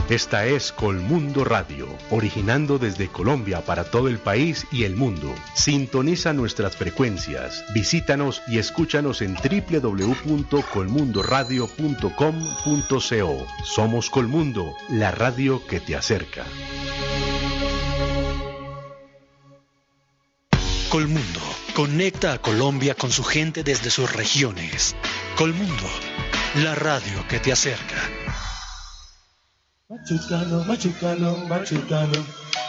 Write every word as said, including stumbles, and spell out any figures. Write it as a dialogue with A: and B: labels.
A: Esta es Colmundo Radio, originando desde Colombia para todo el país y el mundo. Sintoniza nuestras frecuencias, visítanos y escúchanos en doble u doble u doble u punto colmundo radio punto com punto co. Somos Colmundo, la radio que te acerca.
B: Colmundo conecta a Colombia con su gente desde sus regiones. Colmundo, la radio que te acerca.
C: Machucalo, machucalo, machucalo.